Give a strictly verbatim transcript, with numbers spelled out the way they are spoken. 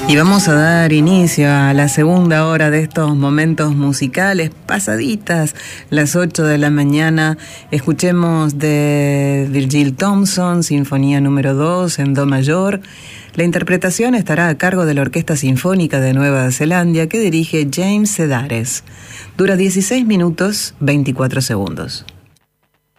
Y vamos a dar inicio a la segunda hora de estos momentos musicales, pasaditas las ocho de la mañana. Escuchemos de Virgil Thomson, Sinfonía número dos en Do mayor. La interpretación estará a cargo de la Orquesta Sinfónica de Nueva Zelanda, que dirige James Sedaris. Dura dieciséis minutos, veinticuatro segundos.